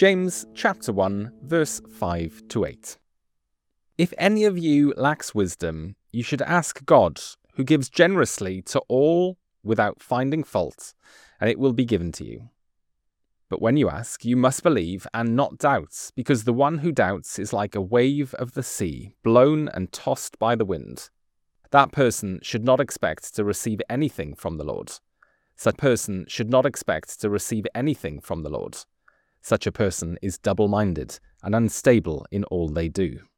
James chapter 1, verse 5-8. If any of you lacks wisdom, you should ask God, who gives generously to all without finding fault, and it will be given to you. But when you ask, you must believe and not doubt, because the one who doubts is like a wave of the sea, blown and tossed by the wind. That person should not expect to receive anything from the Lord. Such a person should not expect to receive anything from the Lord. Such a person is double-minded and unstable in all they do.